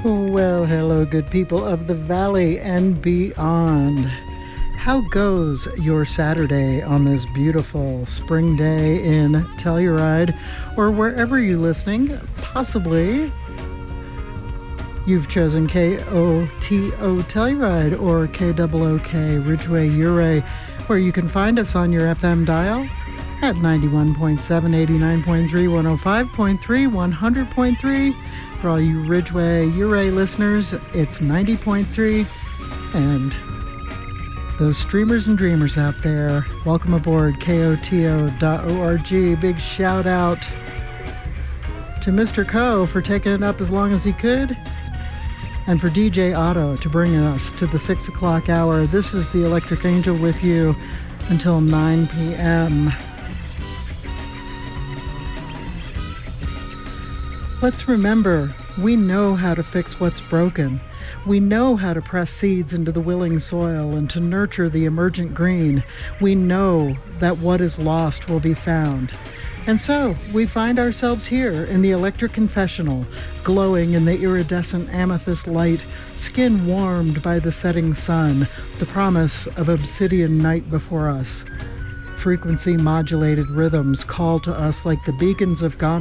Well, hello, good people of the Valley and beyond. How goes your Saturday on this beautiful spring day in Telluride, or wherever you're listening? Possibly you've chosen KOTO Telluride or KOOK Ridgeway Ouray, where you can find us on your FM dial at 91.7, 89.3, 105.3, 100.3. For all you Ridgeway Ouray listeners, it's 90.3. And those streamers and dreamers out there, welcome aboard KOTO.org. Big shout out to Mr. Co for taking it up as long as he could, and for DJ Otto to bring us to the 6 o'clock hour. This is the Electric Angel with you until 9 p.m. Let's remember, we know how to fix what's broken. We know how to press seeds into the willing soil and to nurture the emergent green. We know that what is lost will be found. And so, we find ourselves here in the Electric Confessional, glowing in the iridescent amethyst light, skin warmed by the setting sun, the promise of obsidian night before us. Frequency-modulated rhythms call to us like the beacons of Ghana.